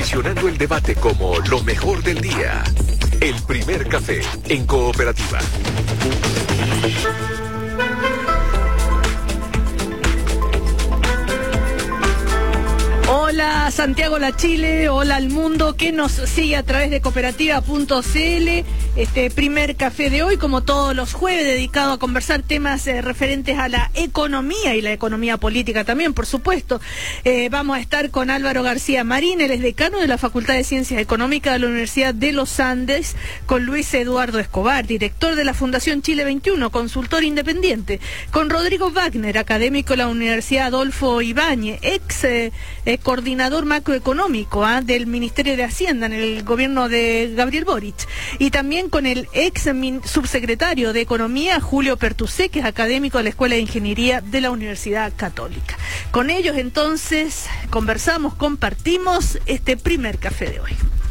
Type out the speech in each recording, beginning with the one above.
posicionando el debate como lo mejor del día. El primer café en Cooperativa. Hola Santiago, la Chile, hola al mundo que nos sigue a través de cooperativa.cl. Este primer café de hoy, como todos los jueves, dedicado a conversar temas referentes a la economía y la economía política también, por supuesto. Vamos a estar con Álvaro García Marín, él es decano de la Facultad de Ciencias Económicas de la Universidad de los Andes, con Luis Eduardo Escobar, director de la Fundación Chile 21, consultor independiente, con Rodrigo Wagner, académico de la Universidad Adolfo Ibáñez, ex coordinador macroeconómico del Ministerio de Hacienda en el gobierno de Gabriel Boric, y también con el ex subsecretario de Economía, Julio Pertusé, que es académico de la Escuela de Ingeniería de la Universidad Católica. Con ellos entonces conversamos, compartimos este primer café de hoy.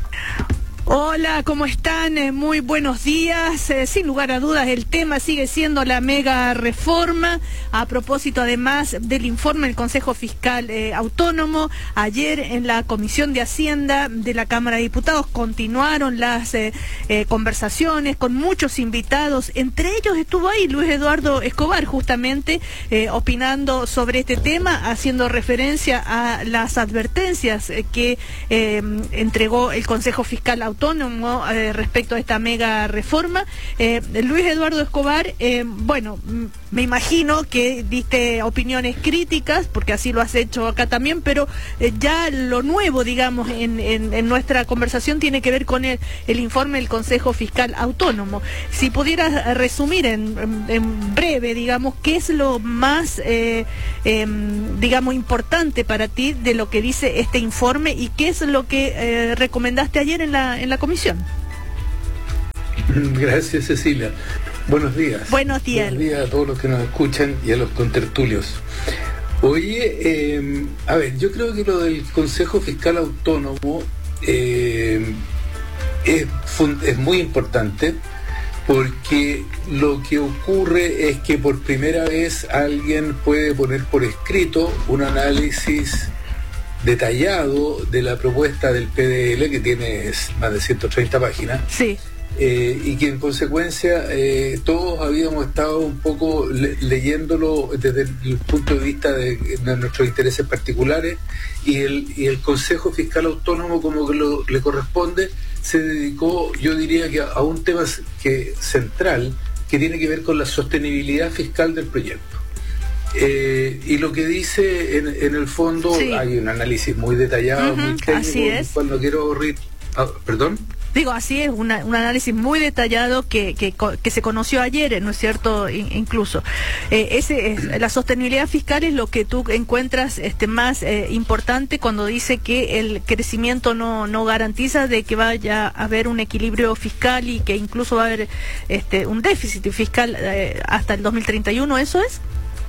Hola, ¿cómo están? Muy buenos días. Sin lugar a dudas, el tema sigue siendo la mega reforma. A propósito, además, del informe del Consejo Fiscal Autónomo, ayer en la Comisión de Hacienda de la Cámara de Diputados continuaron las conversaciones con muchos invitados. Entre ellos estuvo ahí Luis Eduardo Escobar, justamente opinando sobre este tema, haciendo referencia a las advertencias que entregó el Consejo Fiscal Autónomo respecto a esta mega reforma. Luis Eduardo Escobar, bueno, me imagino que diste opiniones críticas, porque así lo has hecho acá también, pero ya lo nuevo, digamos, en nuestra conversación tiene que ver con el informe del Consejo Fiscal Autónomo. Si pudieras resumir en breve, digamos, ¿qué es lo más, digamos, importante para ti de lo que dice este informe y qué es lo que recomendaste ayer en la comisión? Gracias, Cecilia. Buenos días. Buenos días. Buenos días a todos los que nos escuchan y a los contertulios. Oye, a ver, yo creo que lo del Consejo Fiscal Autónomo es muy importante, porque lo que ocurre es que por primera vez alguien puede poner por escrito un análisis detallado de la propuesta del PDL, que tiene más de 130 páginas. Sí. Y que en consecuencia todos habíamos estado un poco leyéndolo desde el punto de vista de nuestros intereses particulares, y el Consejo Fiscal Autónomo, como que le corresponde, se dedicó, yo diría, que a un tema central, que tiene que ver con la sostenibilidad fiscal del proyecto. Y lo que dice en el fondo, sí, hay un análisis muy detallado, muy técnico, así es. Cuando quiero ¿perdón? Digo, así es, un análisis muy detallado que se conoció ayer, ¿no es cierto? Incluso la sostenibilidad fiscal es lo que tú encuentras más importante cuando dice que el crecimiento no garantiza de que vaya a haber un equilibrio fiscal y que incluso va a haber un déficit fiscal hasta el 2031, ¿eso es?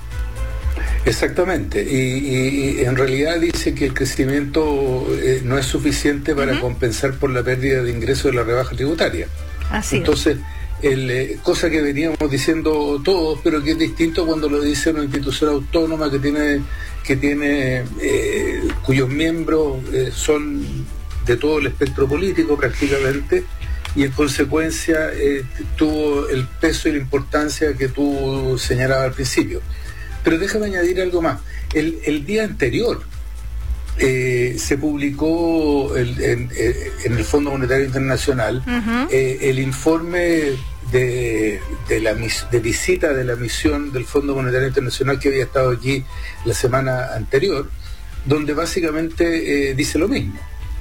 Exactamente, y en realidad dice que el crecimiento no es suficiente para compensar por la pérdida de ingresos de la rebaja tributaria. Así entonces, cosa que veníamos diciendo todos, pero que es distinto cuando lo dice una institución autónoma que tiene cuyos miembros son de todo el espectro político prácticamente, y en consecuencia tuvo el peso y la importancia que tú señalabas al principio. Pero déjame añadir algo más. El día anterior se publicó en el Fondo Monetario Internacional el informe de visita de la misión del Fondo Monetario Internacional, que había estado aquí la semana anterior, donde básicamente dice lo mismo.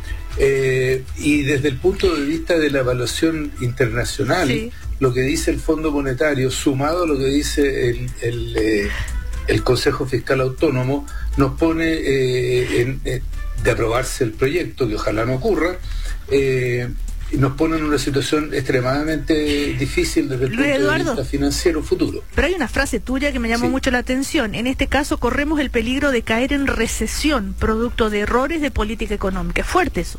Y desde el punto de vista de la evaluación internacional, sí, lo que dice el Fondo Monetario, sumado a lo que dice el Consejo Fiscal Autónomo, nos pone, de aprobarse el proyecto, que ojalá no ocurra, nos pone en una situación extremadamente difícil desde el punto de vista financiero futuro. Pero hay una frase tuya que me llamó mucho la atención. En este caso, corremos el peligro de caer en recesión, producto de errores de política económica. Es fuerte eso.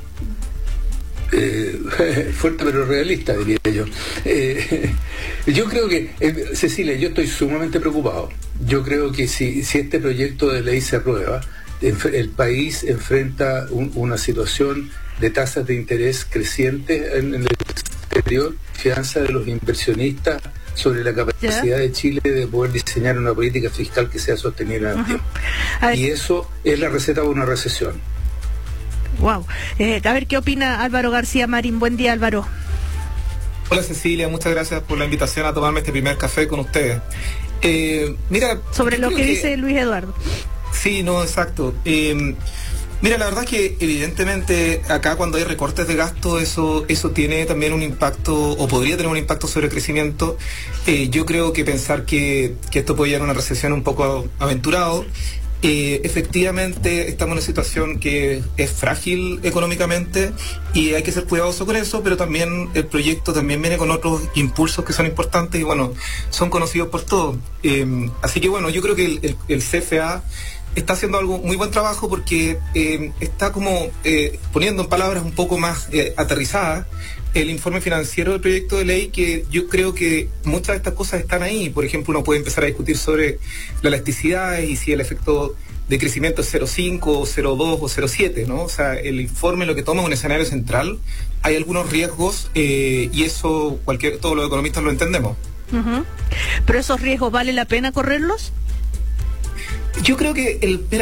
Fuerte pero realista, diría yo. Yo creo que, Cecilia, yo estoy sumamente preocupado. Yo creo que si este proyecto de ley se aprueba, el país enfrenta una situación de tasas de interés crecientes en el exterior, fianza de los inversionistas sobre la capacidad de Chile de poder diseñar una política fiscal que sea sostenible en el tiempo. Y eso es la receta para una recesión. Wow. A ver qué opina Álvaro García Marín. Buen día, Álvaro. Hola Cecilia, muchas gracias por la invitación a tomarme este primer café con ustedes. Mira, sobre lo que dice Luis Eduardo. Sí, no, exacto. Mira, la verdad es que evidentemente acá cuando hay recortes de gasto eso tiene también un impacto, o podría tener un impacto sobre el crecimiento. Yo creo que pensar que esto puede llevar a una recesión un poco aventurado. Efectivamente estamos en una situación que es frágil económicamente y hay que ser cuidadoso con eso, pero también el proyecto también viene con otros impulsos que son importantes y bueno, son conocidos por todos. Así que bueno, yo creo que el CFA está haciendo algo muy buen trabajo porque está como poniendo en palabras un poco más aterrizadas el informe financiero del proyecto de ley, que yo creo que muchas de estas cosas están ahí. Por ejemplo, uno puede empezar a discutir sobre la elasticidad y si el efecto de crecimiento es 0,5 o 0,2 o 0,7, ¿no? O sea, el informe lo que toma es un escenario central, hay algunos riesgos y eso todos los economistas lo entendemos. ¿Pero esos riesgos vale la pena correrlos? Yo creo que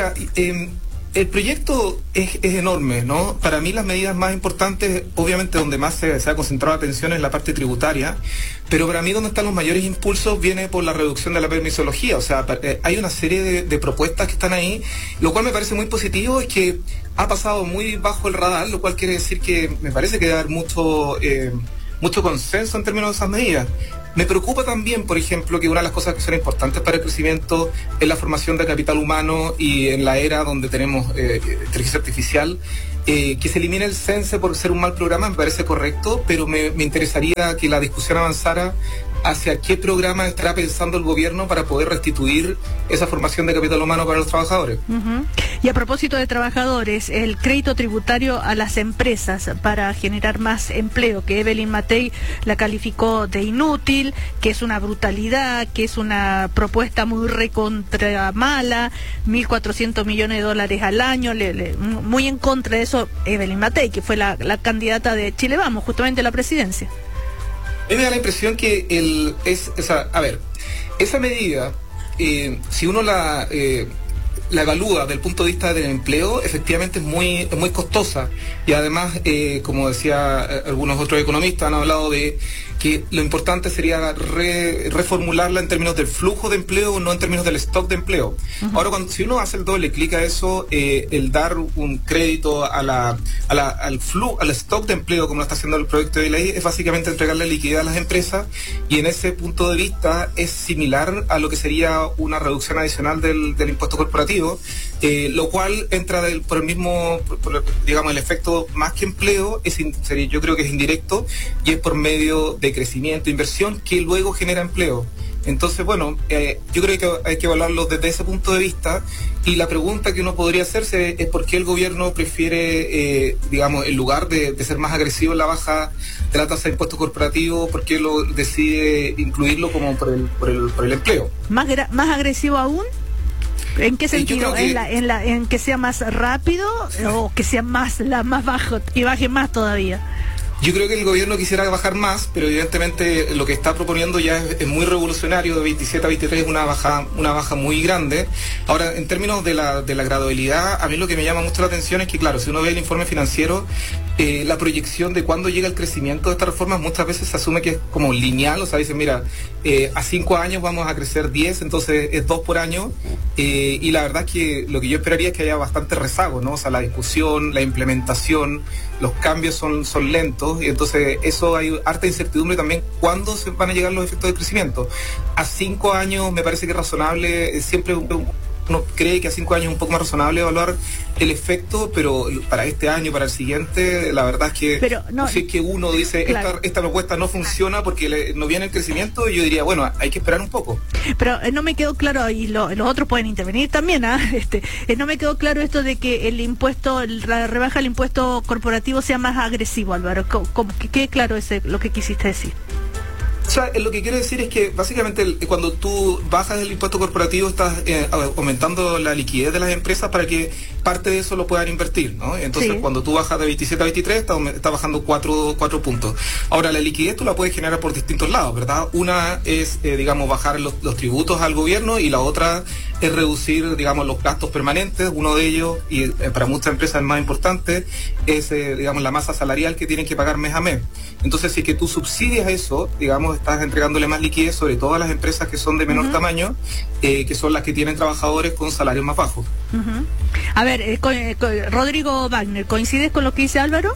el proyecto es enorme, ¿no? Para mí las medidas más importantes, obviamente donde más se ha concentrado la atención es la parte tributaria, pero para mí donde están los mayores impulsos viene por la reducción de la permisología. O sea, hay una serie de propuestas que están ahí, lo cual me parece muy positivo, es que ha pasado muy bajo el radar, lo cual quiere decir que me parece que debe haber mucho consenso en términos de esas medidas. Me preocupa también, por ejemplo, que una de las cosas que son importantes para el crecimiento es la formación de capital humano, y en la era donde tenemos inteligencia artificial, que se elimine el CENSE por ser un mal programa me parece correcto, pero me interesaría que la discusión avanzara hacia qué programa estará pensando el gobierno para poder restituir esa formación de capital humano para los trabajadores. Y a propósito de trabajadores, el crédito tributario a las empresas para generar más empleo, que Evelyn Matei la calificó de inútil, que es una brutalidad, que es una propuesta muy recontra mala, 1.400 millones de dólares al año, muy en contra de eso Evelyn Matei, que fue la candidata de Chile Vamos, justamente a la presidencia. A mí me da la impresión que esa medida, si uno la evalúa desde el punto de vista del empleo, efectivamente es muy costosa, y además, como decía algunos otros economistas, han hablado de que lo importante sería reformularla en términos del flujo de empleo, no en términos del stock de empleo. Ahora, si uno hace el doble clic a eso, el dar un crédito al stock de empleo, como lo está haciendo el proyecto de ley, es básicamente entregarle liquidez a las empresas, y en ese punto de vista es similar a lo que sería una reducción adicional del impuesto corporativo, lo cual entra por el mismo, digamos, el efecto más que empleo, yo creo que es indirecto, y es por medio de crecimiento, inversión, que luego genera empleo. Entonces, bueno, yo creo que hay que evaluarlo desde ese punto de vista, y la pregunta que uno podría hacerse es por qué el gobierno prefiere, digamos, en lugar de ser más agresivo en la baja de la tasa de impuesto corporativo, por qué lo decide incluirlo como por el empleo. ¿Más agresivo aún? ¿En qué sentido? ¿En que sea más rápido o que sea más bajo y baje más todavía? Yo creo que el gobierno quisiera bajar más, pero evidentemente lo que está proponiendo ya es muy revolucionario. De 27 a 23 es una baja muy grande. Ahora, en términos de la gradualidad, a mí lo que me llama mucho la atención es que, claro, si uno ve el informe financiero, la proyección de cuándo llega el crecimiento de estas reformas muchas veces se asume que es como lineal. O sea, dicen, mira, a 5 años vamos a crecer 10, entonces es 2 por año, y la verdad es que lo que yo esperaría es que haya bastante rezago, ¿no? O sea, la discusión, la implementación, los cambios son lentos, y entonces eso hay harta incertidumbre también cuándo se van a llegar los efectos de crecimiento. A 5 años me parece que es razonable, siempre uno cree que a 5 años es un poco más razonable evaluar el efecto, pero para este año, para el siguiente, la verdad es que si es que uno dice, claro, esta propuesta no funciona porque no viene el crecimiento, yo diría, bueno, hay que esperar un poco. Pero no me quedó claro, y los otros pueden intervenir también, no me quedó claro esto de que la rebaja del impuesto corporativo sea más agresivo, Álvaro. Que quede claro lo que quisiste decir. O sea, lo que quiero decir es que básicamente cuando tú bajas el impuesto corporativo estás aumentando la liquidez de las empresas para que parte de eso lo puedan invertir, ¿no? Entonces, cuando tú bajas de 27 a 23, está bajando 4 puntos. Ahora, la liquidez tú la puedes generar por distintos lados, ¿verdad? Una es, digamos, bajar los tributos al gobierno, y la otra es reducir, digamos, los gastos permanentes. Uno de ellos, y para muchas empresas el más importante, es, digamos, la masa salarial que tienen que pagar mes a mes. Entonces, si es que tú subsidias eso, digamos, estás entregándole más liquidez, sobre todo a las empresas que son de menor tamaño, que son las que tienen trabajadores con salarios más bajos. A ver, Rodrigo Wagner, ¿coincides con lo que dice Álvaro?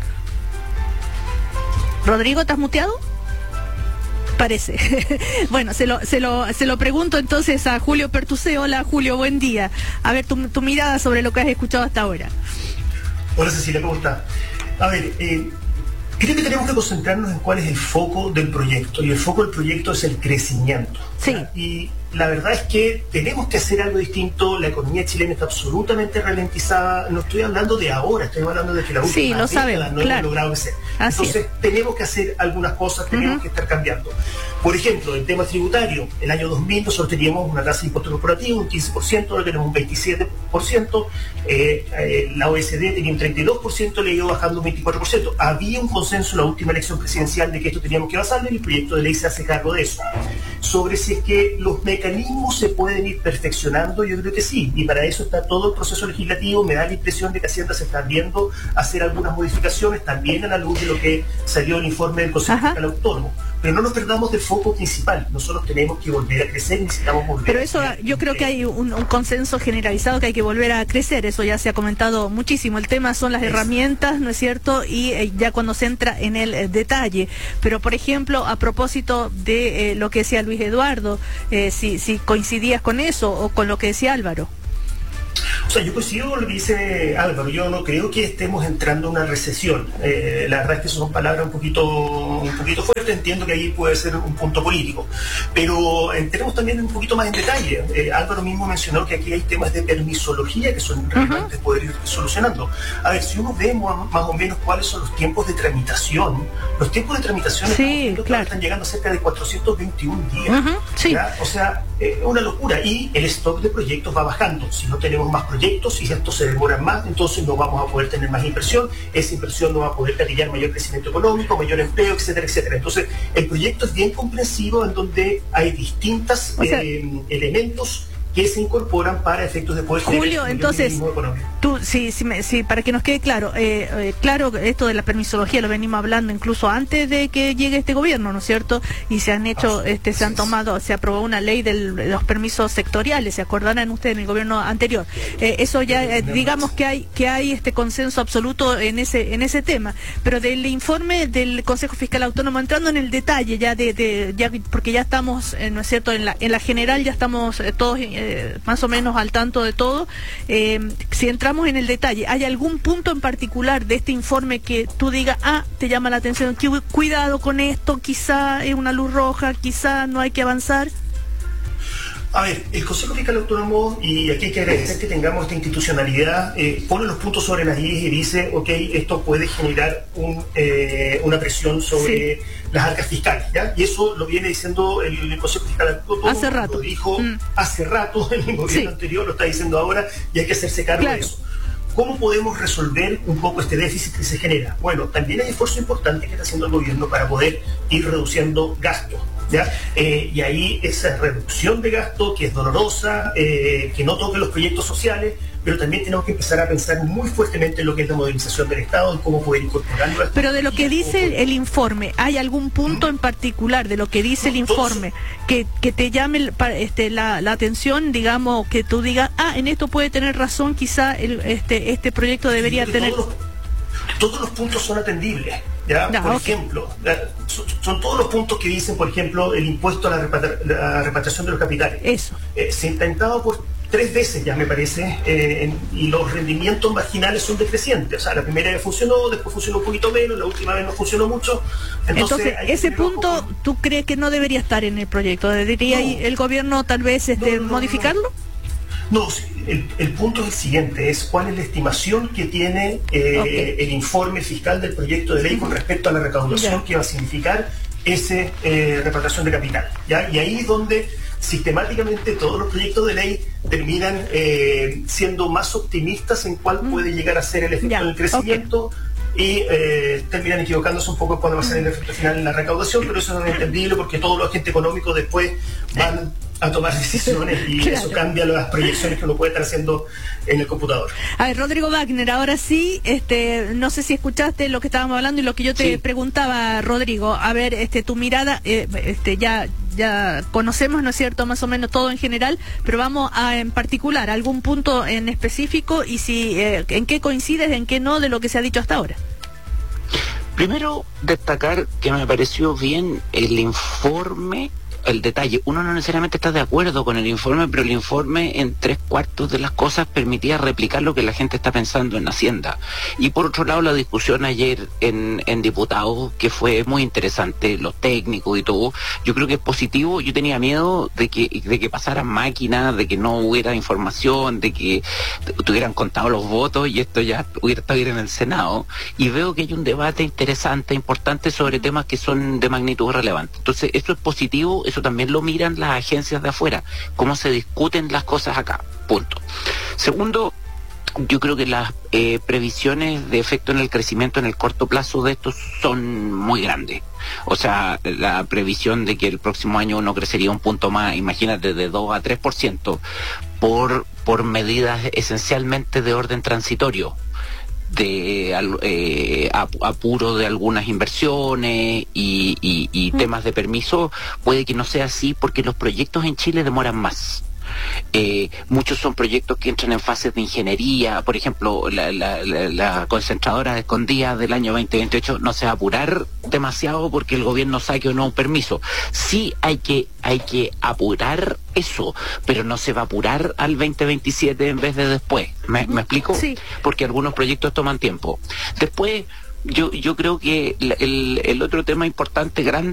Rodrigo, ¿estás muteado? Parece. Bueno, se lo pregunto entonces a Julio Pertusé. Hola, Julio, buen día. A ver, tu mirada sobre lo que has escuchado hasta ahora. Hola, Cecilia, ¿cómo está? A ver, creo que tenemos que concentrarnos en cuál es el foco del proyecto, y el foco del proyecto es el crecimiento. Sí. Y la verdad es que tenemos que hacer algo distinto. La economía chilena está absolutamente ralentizada. No estoy hablando de ahora, estoy hablando de que la última década no hemos logrado crecer. Entonces, tenemos que hacer algunas cosas, tenemos que estar cambiando. Por ejemplo, el tema tributario. El año 2000 nosotros teníamos una tasa de impuesto corporativo un 15%, ahora tenemos un 27%. La OECD tenía un 32%, le ha ido bajando un 24%. Había un consenso en la última elección presidencial de que esto teníamos que basarlo, y el proyecto de ley se hace cargo de eso. Sobre si es que los mecanismos se pueden ir perfeccionando, yo creo que sí, y para eso está todo el proceso legislativo. Me da la impresión de que Hacienda se está viendo hacer algunas modificaciones, también a la luz de lo que salió el informe del Consejo Fiscal Autónomo. Pero no nos perdamos del foco principal. Nosotros tenemos que volver a crecer, necesitamos volver. Pero eso, yo creo que hay un consenso generalizado que hay que volver a crecer. Eso ya se ha comentado muchísimo. El tema son las herramientas, ¿no es cierto? Y ya cuando se entra en el detalle. Pero, por ejemplo, a propósito de lo que decía Luis Eduardo, si coincidías con eso o con lo que decía Álvaro. O sea, yo coincido con lo que dice Álvaro. Yo no creo que estemos entrando en una recesión. La verdad es que son palabras un poquito fuertes. Entiendo que ahí puede ser un punto político. Pero entremos también un poquito más en detalle. Álvaro mismo mencionó que aquí hay temas de permisología que son relevantes poder ir solucionando. A ver, si uno ve más o menos cuáles son los tiempos de tramitación, están llegando a cerca de 421 días. O sea, una locura. Y el stock de proyectos va bajando. Si no tenemos más proyectos y estos se demoran más, entonces no vamos a poder tener más inversión. Esa inversión no va a poder gatillar mayor crecimiento económico, mayor empleo, etcétera, etcétera. Entonces, el proyecto es bien comprensivo, en donde hay distintos elementos que se incorporan para efectos de poder. Julio, entonces, tú, sí, para que nos quede claro, claro, esto de la permisología lo venimos hablando incluso antes de que llegue este gobierno, ¿no es cierto? Y se han hecho, se aprobó una ley de los permisos sectoriales, ¿se acordarán ustedes en el gobierno anterior? Eso ya, digamos que hay este consenso absoluto en ese tema, pero del informe del Consejo Fiscal Autónomo, entrando en el detalle ya porque ya estamos, ¿no es cierto? En la general ya estamos todos más o menos al tanto de todo. Si entramos en el detalle, ¿hay algún punto en particular de este informe que tú digas, te llama la atención, cuidado con esto, quizá es una luz roja, quizá no hay que avanzar? A ver, el Consejo Fiscal Autónomo, y aquí hay que agradecer que tengamos esta institucionalidad, pone los puntos sobre las IES y dice, esto puede generar una presión sobre las arcas fiscales, ¿ya? Y eso lo viene diciendo el Consejo Fiscal Autónomo. Hace rato. Lo dijo hace rato, en el gobierno anterior, lo está diciendo ahora, y hay que hacerse cargo de eso. ¿Cómo podemos resolver un poco este déficit que se genera? Bueno, también hay esfuerzo importante que está haciendo el gobierno para poder ir reduciendo gastos, ¿ya? Y ahí esa reducción de gasto, que es dolorosa, que no toque los proyectos sociales, pero también tenemos que empezar a pensar muy fuertemente en lo que es la modernización del Estado y cómo poder incorporarlo. Pero de lo que dice el informe, ¿hay algún punto en particular de lo que dice el informe que te llame la atención, digamos, que tú digas, en esto puede tener razón, quizá este proyecto debería tener... Todos los puntos son atendibles. ¿Ya? Por ejemplo, son todos los puntos que dicen, por ejemplo, el impuesto a la repatriación de los capitales. Eso. Se ha intentado por 3 veces ya, me parece, y los rendimientos marginales son decrecientes. O sea, la primera vez funcionó, después funcionó un poquito menos, la última vez no funcionó mucho. Entonces ese punto, ¿tú crees que no debería estar en el proyecto? ¿Debería el gobierno tal vez modificarlo? No, el punto es el siguiente, es cuál es la estimación que tiene el informe fiscal del proyecto de ley con respecto a la recaudación que va a significar esa repatriación de capital, ¿ya? Y ahí es donde sistemáticamente todos los proyectos de ley terminan siendo más optimistas en cuál puede llegar a ser el efecto del crecimiento, y terminan equivocándose un poco cuando va a ser el efecto final en la recaudación, pero eso no es entendible porque todos los agentes económicos después van a tomar decisiones y eso cambia las proyecciones que uno puede estar haciendo en el computador. A ver, Rodrigo Wagner, ahora sí, no sé si escuchaste lo que estábamos hablando y lo que yo te preguntaba, Rodrigo. A ver, tu mirada, ya conocemos, ¿no es cierto?, más o menos todo en general, pero vamos a en particular algún punto en específico y si en qué coincides, en qué no de lo que se ha dicho hasta ahora. Primero, destacar que me pareció bien el informe. El detalle, uno no necesariamente está de acuerdo con el informe, pero el informe en 3/4 de las cosas permitía replicar lo que la gente está pensando en Hacienda. Y por otro lado, la discusión ayer en diputados, que fue muy interesante, los técnicos y todo, yo creo que es positivo. Yo tenía miedo de que pasaran máquinas, de que no hubiera información, de que tuvieran contado los votos y esto ya hubiera estado en el Senado. Y veo que hay un debate interesante, importante sobre temas que son de magnitud relevante. Entonces, eso es positivo. Eso también lo miran las agencias de afuera, cómo se discuten las cosas acá, punto. Segundo, yo creo que las previsiones de efecto en el crecimiento en el corto plazo de estos son muy grandes. O sea, la previsión de que el próximo año uno crecería un punto más, imagínate, de 2 a 3%, por medidas esencialmente de orden transitorio, de apuro de algunas inversiones y temas de permiso. Puede que no sea así porque los proyectos en Chile demoran más. Muchos son proyectos que entran en fases de ingeniería. Por ejemplo, la concentradora de Escondida del año 2028 no se va a apurar demasiado porque el gobierno saque o no un permiso. Sí hay que apurar eso, pero no se va a apurar al 2027 en vez de después. ¿Me explico? Sí. Porque algunos proyectos toman tiempo. Después, yo creo que el otro tema importante, grande,